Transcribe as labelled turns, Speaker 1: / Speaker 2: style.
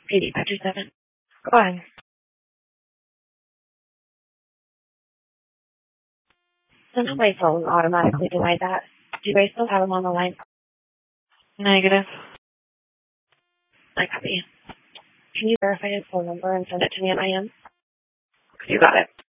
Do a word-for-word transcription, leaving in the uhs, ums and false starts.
Speaker 1: eight five two seven. Go ahead. Somehow my phone automatically denied that. Do you guys still have them on the line?
Speaker 2: Negative.
Speaker 1: I copy. Can you verify his phone number and send it to me at my end? You got it.